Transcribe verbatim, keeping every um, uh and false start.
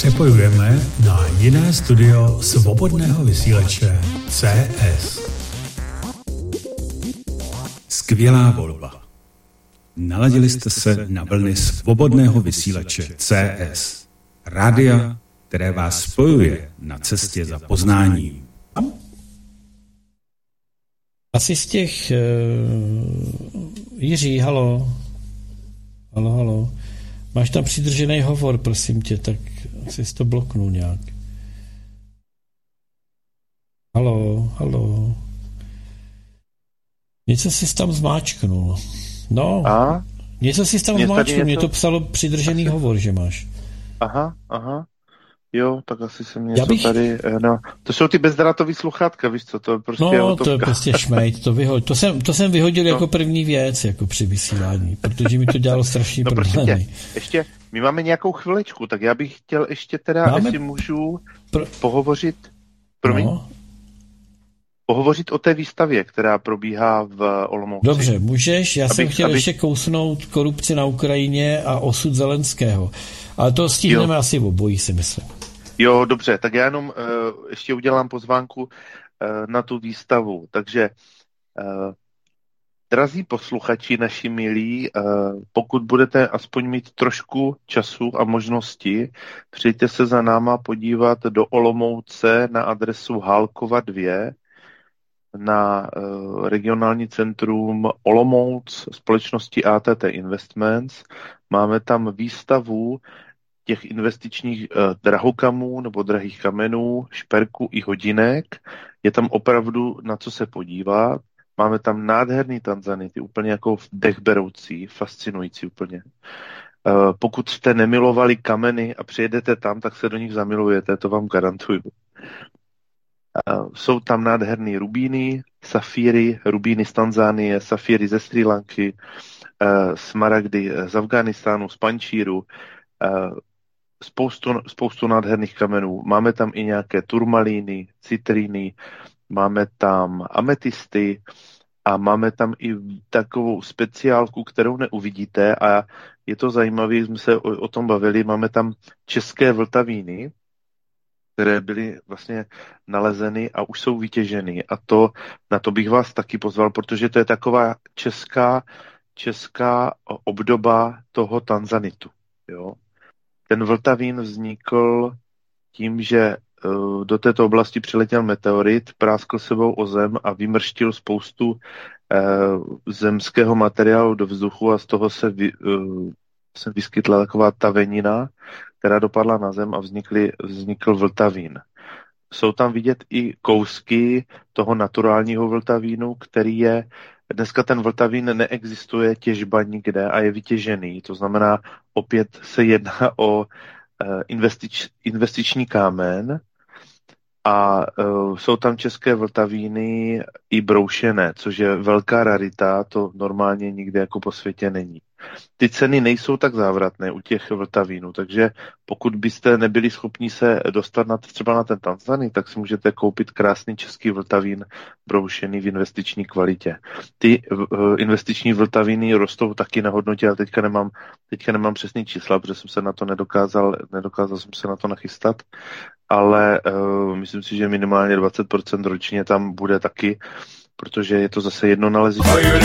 přepojujeme na jiné studio svobodného vysílače C S. Skvělá volba. Naladili jste se na vlny svobodného vysílače C S. Rádia, které vás spojuje na cestě za poznáním. Asi z těch... Uh, Jiří, halo. Halo, halo. Máš tam přidržený hovor, prosím tě, tak jsi to bloknul nějak. Halo, halo. Něco jsi tam zmáčknul. No, a? něco jsi tam zmáčknul, mě to psalo přidržený asi... hovor, že máš. Aha, aha. Jo, tak asi jsem něco bych... tady, no, to jsou ty bezdrátový sluchátka, víš co, to je prostě... No, to je prostě šmejt, to, vyho... to, jsem, to jsem vyhodil no. jako první věc, jako při vysílání, protože mi to dělalo strašný no, problémy. Tě, ještě, my máme nějakou chvilečku, tak já bych chtěl ještě teda, máme... jestli můžu Pro... pohovořit, promiň, no. pohovořit o té výstavě, která probíhá v Olomouci. Dobře, můžeš, já abych, jsem chtěl abych... ještě kousnout korupci na Ukrajině a osud Zelenského, ale to stihneme jo. asi obojí, si myslím. Jo, dobře, tak já jenom uh, ještě udělám pozvánku uh, na tu výstavu. Takže, uh, drazí posluchači, naši milí, uh, pokud budete aspoň mít trošku času a možnosti, přijďte se za náma podívat do Olomouce na adresu Hálkova dva, na uh, regionální centrum Olomouc společnosti A T T Investments. Máme tam výstavu těch investičních uh, drahokamů nebo drahých kamenů, šperků i hodinek. Je tam opravdu na co se podívat. Máme tam nádherný tanzanity, úplně jako dechberoucí, fascinující úplně. Uh, pokud jste nemilovali kameny a přijedete tam, tak se do nich zamilujete, to vám garantuju. Uh, jsou tam nádherný rubíny, safíry, rubíny z Tanzánie, safíry ze Srí Lanky, uh, smaragdy z Afghánistánu, z Pančíru, uh, spoustu, spoustu nádherných kamenů. Máme tam i nějaké turmalíny, citríny, máme tam ametisty a máme tam i takovou speciálku, kterou neuvidíte a je to zajímavé, jsme se o, o tom bavili, máme tam české vltavíny, které byly vlastně nalezeny a už jsou vytěženy. A to, na to bych vás taky pozval, protože to je taková česká, česká obdoba toho tanzanitu. Jo? Ten vltavín vznikl tím, že uh, do této oblasti přiletěl meteorit, práskl sebou o zem a vymrštil spoustu uh, zemského materiálu do vzduchu a z toho se, vy, uh, se vyskytla taková tavenina, která dopadla na zem a vznikly, vznikl vltavín. Jsou tam vidět i kousky toho naturálního vltavínu, který je, dneska ten vltavín neexistuje těžba nikde a je vytěžený. To znamená, opět se jedná o uh, investič, investiční kámen a uh, jsou tam české vltavíny i broušené, což je velká rarita, to normálně nikde jako po světě není. Ty ceny nejsou tak závratné u těch vltavínů, takže pokud byste nebyli schopni se dostat na, třeba na ten Tanzanii, tak si můžete koupit krásný český vltavín broušený v investiční kvalitě. Ty uh, investiční vltavíny rostou taky na hodnotě, ale teďka nemám, teďka nemám přesný čísla, protože jsem se na to nedokázal, nedokázal jsem se na to nachystat, ale uh, myslím si, že minimálně dvacet procent ročně tam bude taky, protože je to zase jedno naleziště.